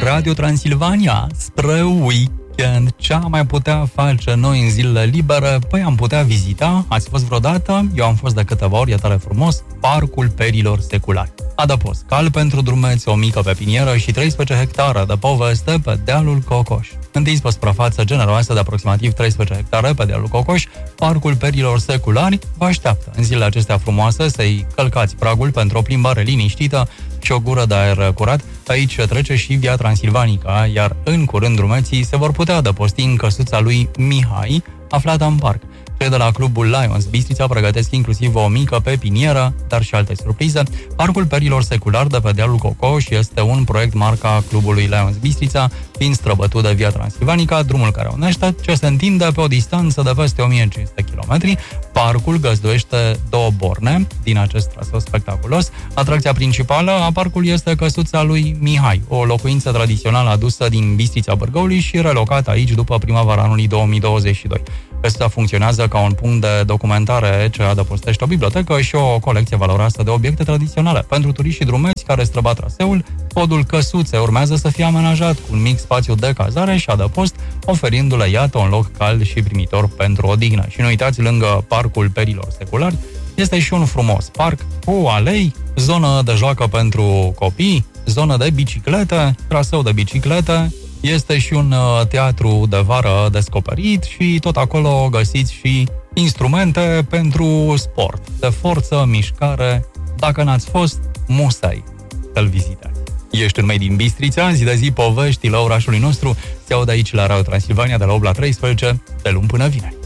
Radio Transilvania spre weekend. Ce am mai putea face noi în zilele libere? Păi am putea vizita, ați fost vreodată? Eu am fost de câteva ori, e tare frumos, Parcul Perilor Seculari. Adăpost, cal pentru drumeți, o mică pepinieră și 13 hectare de poveste pe dealul Cocoș. Întins pe suprafață generoasă de aproximativ 13 hectare pe dealul Cocoș, Parcul Perilor Seculari vă așteaptă în zilele acestea frumoase să-i călcați pragul pentru o plimbare liniștită și o gură de aer curat. Aici trece și Via Transilvanica, iar în curând drumeții se vor putea adăposti în căsuța lui Mihai, aflată în parc. Cei de la clubul Lions Bistrița pregătesc inclusiv o mică pepinieră, dar și alte surprize. Parcul Perilor Seculari de pe dealul Cocoș este un proiect marca clubului Lions Bistrița, fiind străbătut de Via Transilvanica, drumul care unește, ce se întinde pe o distanță de peste 1500 km. Parcul găzduiește două borne din acest traseu spectaculos. Atracția principală a parcului este căsuța lui Mihai, o locuință tradițională adusă din Bistrița Bârgăului și relocată aici după primăvara anului 2022. Căsuța funcționează ca un punct de documentare ce adăpostește o bibliotecă și o colecție valoroasă de obiecte tradiționale. Pentru turiști și drumeți care străbat traseul, podul căsuței urmează să fie amenajat cu un mic spațiu de cazare și adăpost, oferindu-le, iată, un loc cald și primitor pentru odihnă. Și nu uitați, lângă Parcul Perilor Seculari, este și un frumos parc cu alei, zonă de joacă pentru copii, zonă de biciclete, traseu de biciclete. Este și un teatru de vară descoperit și tot acolo găsiți și instrumente pentru sport, de forță, mișcare. Dacă n-ați fost, musai să-l vizitați. Ești în Made in Bistrița, zi de zi poveștile orașului nostru se aud aici la Radio Transilvania de la 8 la 13, de luni până vineri.